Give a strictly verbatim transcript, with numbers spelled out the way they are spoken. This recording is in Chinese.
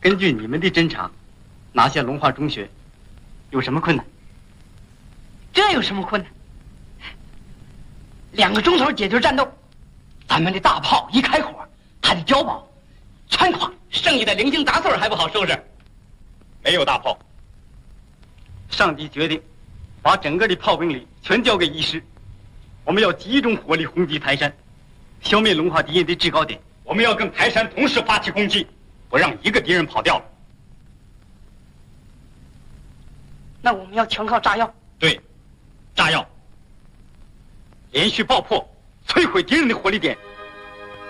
根据你们的侦查，拿下龙华中学有什么困难？ 这有什么困难？两个钟头解决战斗，咱们的大炮一开火，它的碉堡全垮，剩下的零星杂碎还不好收拾。 没有大炮， 上级决定把整个的炮兵力全交给一师，我们要集中火力轰击台山，消灭龙华敌人的制高点。 我们要跟台山同时发起攻击，不让一个敌人跑掉了。 那我们要全靠炸药。 对，炸药，连续爆破，摧毁敌人的火力点。